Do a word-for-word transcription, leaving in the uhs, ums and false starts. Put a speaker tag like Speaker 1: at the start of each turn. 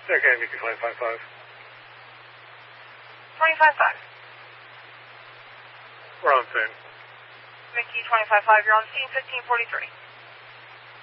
Speaker 1: Okay, Mickey twenty-five five.
Speaker 2: twenty-five five.
Speaker 1: We're on scene.
Speaker 2: Mickey twenty-five five, you're on scene fifteen forty-three.